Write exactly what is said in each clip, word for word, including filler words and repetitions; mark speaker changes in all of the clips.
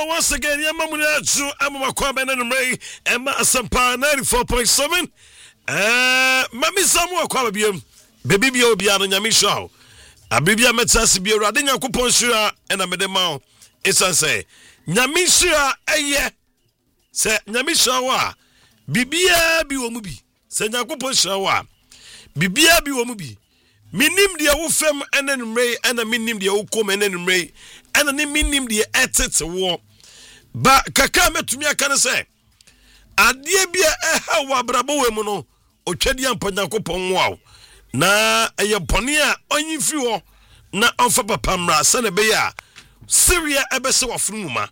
Speaker 1: Once again, Yamamuna Ju Amama Kwame Nenumre, Emma Asampa ninety-four point seven. Uh, Mami Samu Kwabim, Baby Biano Yamisha. Abibia Metasibia, Radina Kuponsura, and Amedemao. It's a say, Yamisha, aye, say Yamisha wa, Bibia Biwomubi, say Yakuponsura wa, Bibia Biwomubi. Minim dia wo fem enen mrei ena minim dia wo kom enen mrei ena ni minim dia etete wo ba kaka metumi aka ne se ade bia eha wo abrabo we mu no otwade ampanyankopon wo na eye bone a onyifi wo na onfa papa mra se ne be ya Syria ebese wo funuma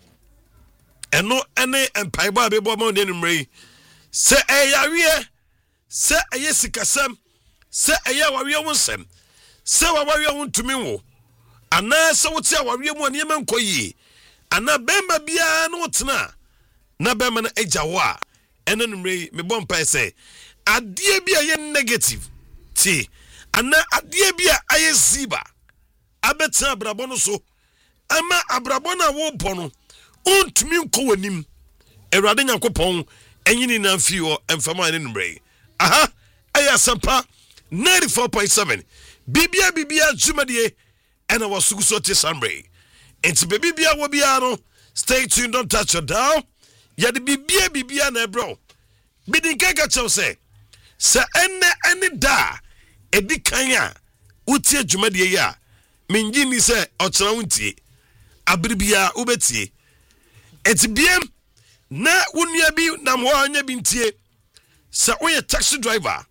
Speaker 1: eno ene empaiba bebo ma enen mrei se eyawe se eye sikasam se eya wawe wonsem se wawe wontumi wo ana se wote wawe mu anema nkoyi ana bemba bia no wotena na bemba na eja wo a enenumre me bompa se ade bia ye negative ti ana ade bia aye ziba abeta abrabo no so ama abrabo na wo bɔ no ontumi nko wanim Ewurade Nyankopɔn enyini na mfi wo emfama enenumre aha aya sampa ninety-four point seven Bibia Bibia Jumadie and our Sugusote Sambre. It's Bibia Wabiano. Stay tuned, don't touch your dial. Yet the Bibia Bibia Nebro. Bidding Kaka say, Sir Enne any da, a big kanya, Utia Jumadie ya, Minjini say, Otraunti, Abribia Ubeti. It's Biem, na unya bi namwanya bintie, Sir Oya taxi driver.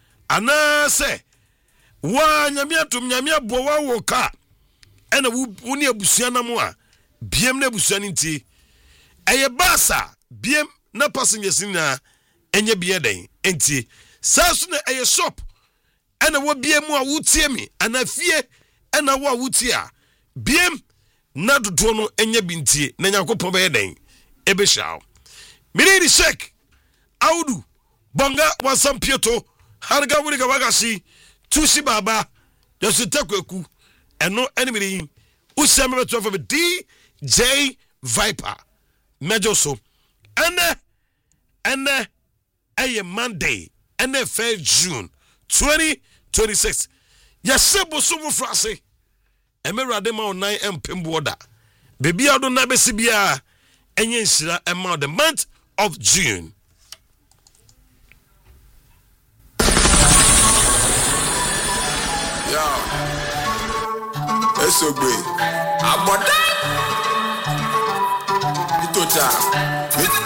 Speaker 1: Ana se wa nyamia tum nyamia bo wa wo ka ena wo ne abusua na mo a biem na abusua nti eye basa biem na passengers na enye bie den nti sasu na eye shop ena wo biem a wutie mi ana fie ena wo a wutie biem na dodo no enye bintie na Yakopon be den ebe shaw miriri shek audu bonga wasam pieto Harga wuriga wagasi tusi baba yositekweku eno enemy useme beto for D J Viper mejo so ene ene aye Monday ene first June twenty twenty-six yasebo so frase emerade ma onan empembo da bebi ado na besi bia enye nsira ema the month of June.
Speaker 2: It's so great. I'm